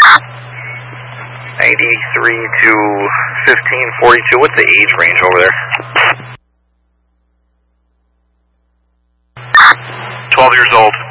93 to 1542. What's the age range over there? 12 years old.